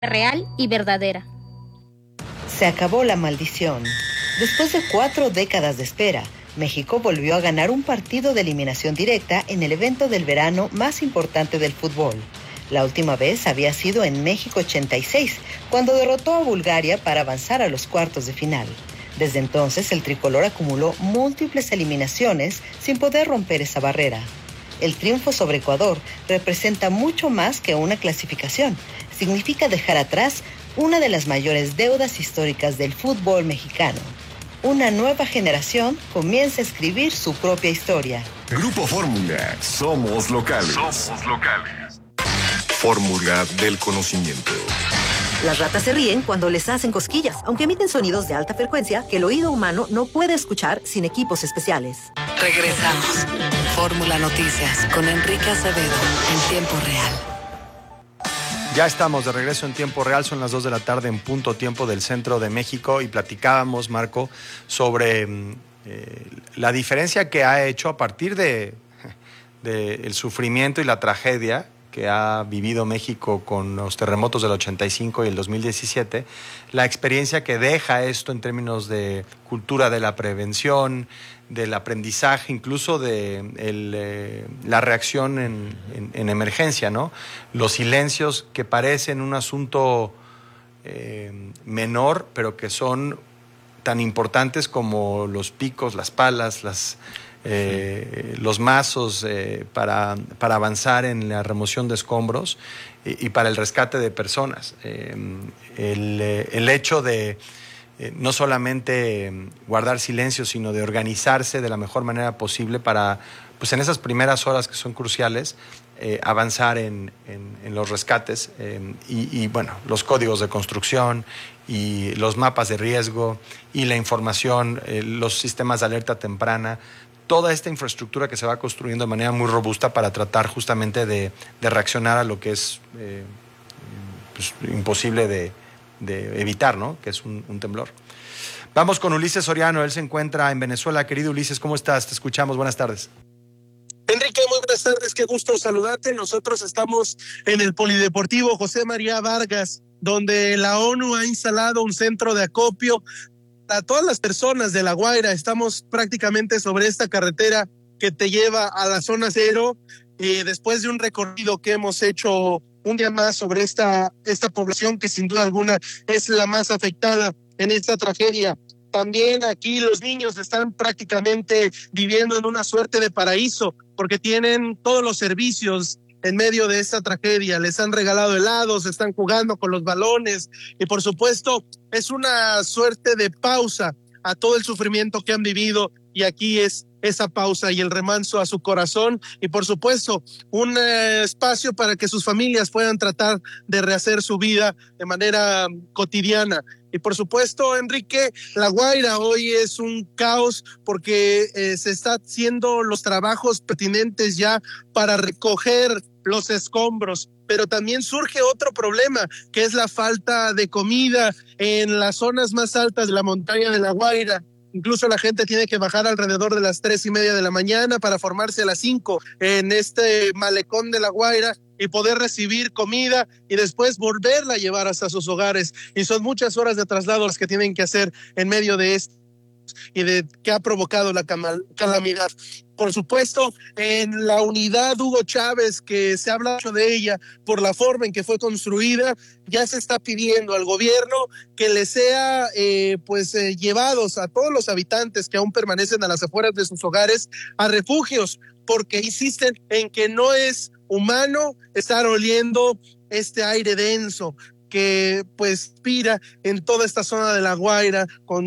real y verdadera. Se acabó la maldición. Después de 4 décadas de espera, México volvió a ganar un partido de eliminación directa en el evento del verano más importante del fútbol. La última vez había sido en México 86, cuando derrotó a Bulgaria para avanzar a los cuartos de final. Desde entonces, el tricolor acumuló múltiples eliminaciones sin poder romper esa barrera. El triunfo sobre Ecuador representa mucho más que una clasificación. Significa dejar atrás una de las mayores deudas históricas del fútbol mexicano. Una nueva generación comienza a escribir su propia historia. Grupo Fórmula, somos locales. Somos locales. Fórmula del conocimiento. Las ratas se ríen cuando les hacen cosquillas, aunque emiten sonidos de alta frecuencia que el oído humano no puede escuchar sin equipos especiales. Regresamos. Fórmula Noticias con Enrique Acevedo en tiempo real. Ya estamos de regreso en tiempo real, son las 2 de la tarde en punto tiempo del centro de México y platicábamos, Marco, sobre la diferencia que ha hecho a partir de el sufrimiento y la tragedia que ha vivido México con los terremotos del 85 y el 2017, la experiencia que deja esto en términos de cultura de la prevención, del aprendizaje, incluso de la reacción en emergencia, ¿no? Los silencios que parecen un asunto menor, pero que son tan importantes como los picos, las palas, los mazos para avanzar en la remoción de escombros y para el rescate de personas. El hecho de no solamente guardar silencio, sino de organizarse de la mejor manera posible para, pues en esas primeras horas que son cruciales, avanzar en los rescates y bueno, los códigos de construcción y los mapas de riesgo y la información, los sistemas de alerta temprana, toda esta infraestructura que se va construyendo de manera muy robusta para tratar justamente de reaccionar a lo que es pues, imposible de evitar, ¿no? Que es un temblor. Vamos con Ulises Soriano, él se encuentra en Venezuela. Querido Ulises, ¿cómo estás? Te escuchamos, buenas tardes. Enrique, muy buenas tardes, qué gusto saludarte. Nosotros estamos en el Polideportivo José María Vargas, donde la ONU ha instalado un centro de acopio a todas las personas de La Guaira. Estamos prácticamente sobre esta carretera que te lleva a la zona cero, después de un recorrido que hemos hecho un día más sobre esta población que sin duda alguna es la más afectada en esta tragedia. También aquí los niños están prácticamente viviendo en una suerte de paraíso porque tienen todos los servicios en medio de esta tragedia. Les han regalado helados, están jugando con los balones y por supuesto es una suerte de pausa a todo el sufrimiento que han vivido y aquí es esa pausa y el remanso a su corazón y por supuesto un espacio para que sus familias puedan tratar de rehacer su vida de manera cotidiana. Y por supuesto, Enrique, La Guaira hoy es un caos porque se está haciendo los trabajos pertinentes ya para recoger los escombros, pero también surge otro problema, que es la falta de comida en las zonas más altas de la montaña de La Guaira. Incluso la gente tiene que bajar alrededor de las 3:30 de la mañana para formarse a las 5 en este malecón de La Guaira y poder recibir comida y después volverla a llevar hasta sus hogares. Y son muchas horas de traslado las que tienen que hacer en medio de esto y de que ha provocado la calamidad. Por supuesto, en la unidad Hugo Chávez, que se habla mucho de ella por la forma en que fue construida, ya se está pidiendo al gobierno que les sea llevados a todos los habitantes que aún permanecen a las afueras de sus hogares a refugios, porque insisten en que no es humano estar oliendo este aire denso que pues pira en toda esta zona de La Guaira,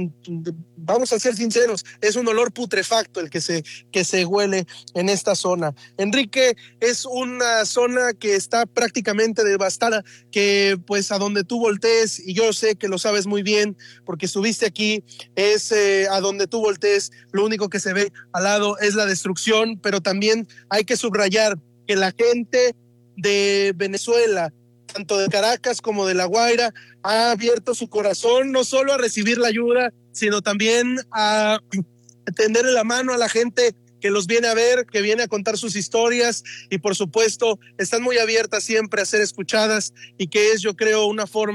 vamos a ser sinceros, es un olor putrefacto el que se huele en esta zona. Enrique, es una zona que está prácticamente devastada, que pues a donde tú voltees, y yo sé que lo sabes muy bien, porque estuviste aquí, es a donde tú voltees, lo único que se ve al lado es la destrucción, pero también hay que subrayar que la gente de Venezuela, tanto de Caracas como de La Guaira, ha abierto su corazón no solo a recibir la ayuda, sino también a tenderle la mano a la gente que los viene a ver, que viene a contar sus historias y por supuesto están muy abiertas siempre a ser escuchadas y que es, yo creo, una forma